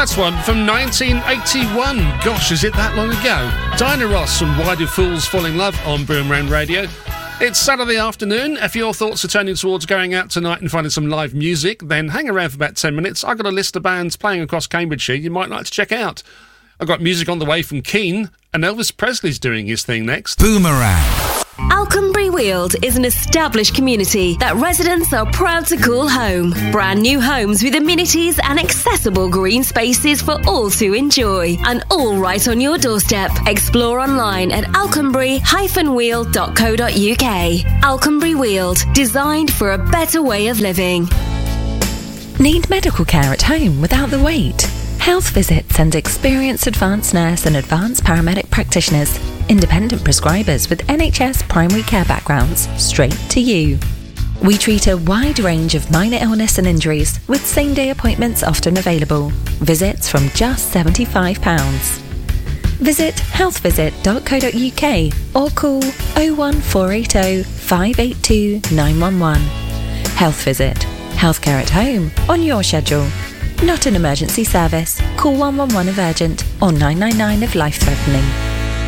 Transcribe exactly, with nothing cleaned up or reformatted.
That's one from nineteen eighty-one. Gosh, is it that long ago? Diana Ross and Why Do Fools Fall in Love on Boomerang Radio. It's Saturday afternoon. If your thoughts are turning towards going out tonight and finding some live music, then hang around for about ten minutes. I've got a list of bands playing across Cambridgeshire you might like to check out. I've got music on the way from Keane, and Elvis Presley's doing his thing next. Boomerang. Alconbury Weald is an established community that residents are proud to call home. Brand new homes with amenities and accessible green spaces for all to enjoy. And all right on your doorstep. Explore online at alconbury dash weald dot co dot uk. Alconbury Weald, designed for a better way of living. Need medical care at home without the wait? Health Visit sends experienced advanced nurse and advanced paramedic practitioners, independent prescribers with N H S primary care backgrounds, straight to you. We treat a wide range of minor illness and injuries, with same-day appointments often available. Visits from just seventy-five pounds. Visit health visit dot co dot uk or call oh one four eight oh, five eight two, nine one one. Health Visit. Healthcare at home, on your schedule. Not an emergency service. Call one one one if urgent or nine nine nine if life-threatening.